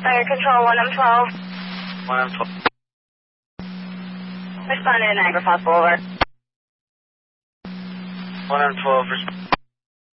Fire Control, 1M12. 1M12. Responding to Niagara Falls Boulevard. 1M12, respond.